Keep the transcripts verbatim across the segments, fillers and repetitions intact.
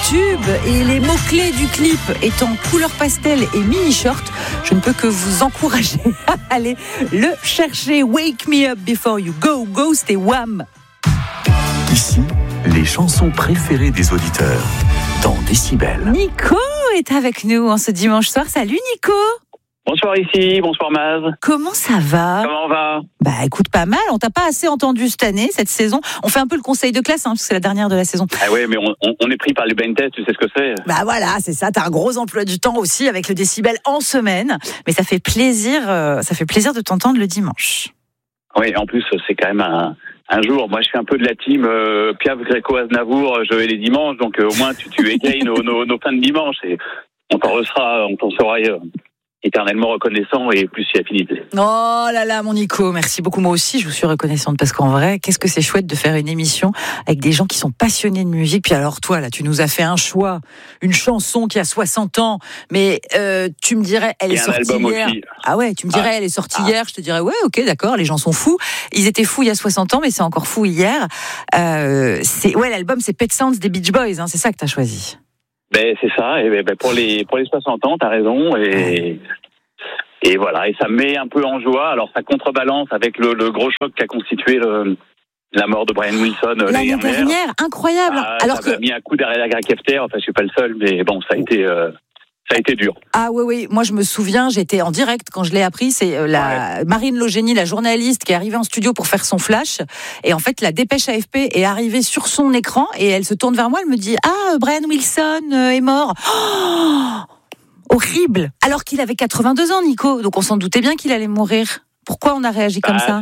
tube et les mots-clés du clip étant couleur pastel et mini-short, je ne peux que vous encourager à aller le chercher. Wake Me Up Before You Go Go, c'était Wham! Ici, les chansons préférées des auditeurs dans Décibel. Nico est avec nous en ce dimanche soir. Salut Nico! Bonsoir ici, bonsoir Maz. Comment ça va? Comment on va? Bah écoute, pas mal. On t'a pas assez entendu cette année, cette saison. On fait un peu le conseil de classe, hein, parce que c'est la dernière de la saison. Ah ouais, mais on, on, on est pris par les blind tests, tu sais ce que c'est? Bah voilà, c'est ça. T'as un gros emploi du temps aussi avec le Décibel en semaine. Mais ça fait plaisir, euh, ça fait plaisir de t'entendre le dimanche. Oui, en plus, c'est quand même un, un jour. Moi, je suis un peu de la team euh, Piaf, Gréco, Aznavour. Je vais les dimanches, donc euh, au moins tu, tu égayes nos, nos, nos fins de dimanche. Et on t'en sera, on t'en sera euh, éternellement reconnaissant et plus si affinité. Oh là là, mon Nico, merci beaucoup. Moi aussi, je vous suis reconnaissante parce qu'en vrai, qu'est-ce que c'est chouette de faire une émission avec des gens qui sont passionnés de musique. Puis alors toi, là, tu nous as fait un choix, une chanson qui a soixante ans, mais euh, tu me dirais, elle et est un sortie album hier. Aussi. Ah ouais, tu me dirais, ah. elle est sortie ah. hier. Je te dirais, ouais, ok, d'accord, les gens sont fous. Ils étaient fous il y a soixante ans, mais c'est encore fou hier. Euh, c'est ouais, l'album, c'est Pet Sounds des Beach Boys. Hein, c'est ça que t'as choisi. Ben c'est ça. Et ben pour les pour les soixante ans, t'as raison. Et ouais. Et voilà, et ça met un peu en joie. Alors ça contrebalance avec le, le gros choc qu'a constitué le, la mort de Brian Wilson l'année, l'année dernière. dernière. Incroyable. Ah, Alors ça que m'a mis un coup derrière la Gracefter. Enfin, je suis pas le seul, mais bon, ça a été euh, ça a été dur. Ah oui, oui, moi je me souviens, j'étais en direct quand je l'ai appris, c'est la ouais. Marine Logénie, la journaliste, qui est arrivée en studio pour faire son flash, et en fait la dépêche A F P est arrivée sur son écran, et elle se tourne vers moi, elle me dit « Ah, Brian Wilson est mort oh !» Horrible. Alors qu'il avait quatre-vingt-deux ans, Nico. Donc on s'en doutait bien qu'il allait mourir. Pourquoi on a réagi bah, comme ça?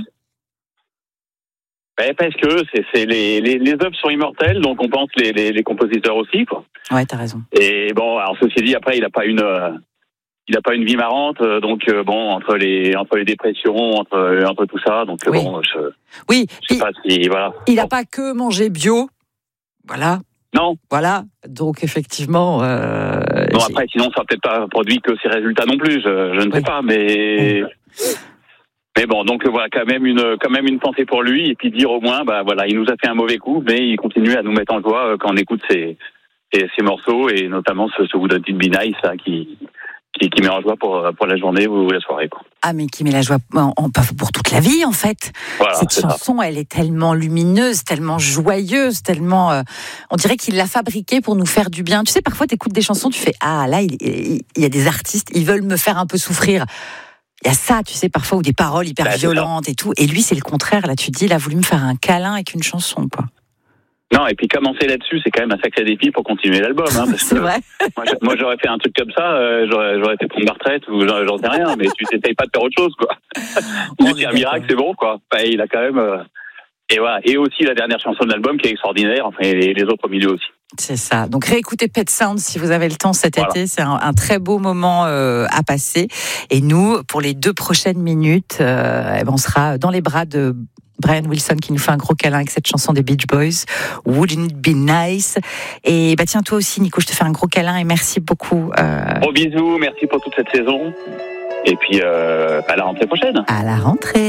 bah, Parce que c'est, c'est les, les, les œuvres sont immortelles, donc on pense les, les, les compositeurs aussi, quoi. Ouais, t'as raison. Et bon, alors ceci dit, après il n'a pas une, euh, il a pas une vie marrante, donc euh, bon entre les entre les dépressions, entre entre tout ça, donc oui. bon, je, oui. je sais pas si voilà. Il n'a bon. pas que mangé bio, voilà. Non. Voilà, donc effectivement... Euh, bon, après, sinon, ça n'a peut-être pas produit que ces résultats non plus, je, je ne sais oui. pas, mais... Oui. Mais bon, donc voilà, quand même une quand même une pensée pour lui, et puis dire au moins, bah voilà, il nous a fait un mauvais coup, mais il continue à nous mettre en joie quand on écoute ses, ses, ses morceaux, et notamment ce, ce Wouldn't It Be Nice, là, qui... Qui, qui met en joie pour, pour la journée ou la soirée, quoi. Ah, mais qui met la joie pour toute la vie, en fait. Voilà, cette chanson, ça. Elle est tellement lumineuse, tellement joyeuse, tellement... Euh, on dirait qu'il l'a fabriquée pour nous faire du bien. Tu sais, parfois, t'écoutes des chansons, tu fais « Ah, là, il, il, il y a des artistes, ils veulent me faire un peu souffrir. » Il y a ça, tu sais, parfois, ou des paroles hyper bah, violentes et tout. Et lui, c'est le contraire. Là, tu te dis, il a voulu me faire un câlin avec une chanson, quoi. Non, et puis commencer là-dessus, c'est quand même un sacré défi pour continuer l'album. Hein, parce c'est que vrai. Moi, moi, j'aurais fait un truc comme ça, euh, j'aurais, j'aurais fait prendre ma retraite ou j'en, j'en sais rien, mais tu t'essayes pas de faire autre chose, quoi. Il dit un miracle, c'est bon, quoi. Enfin, il a quand même... Euh... Et voilà. Et aussi la dernière chanson de l'album qui est extraordinaire, enfin, et les autres au milieu aussi. C'est ça. Donc réécoutez Pet Sounds si vous avez le temps cet voilà. été. C'est un, un très beau moment euh, à passer. Et nous, pour les deux prochaines minutes, euh, on sera dans les bras de... Brian Wilson qui nous fait un gros câlin avec cette chanson des Beach Boys, Wouldn't It Be Nice. Et bah tiens, toi aussi, Nico, je te fais un gros câlin et merci beaucoup. Euh... Gros bisous, merci pour toute cette saison. Et puis euh, à la rentrée prochaine. À la rentrée.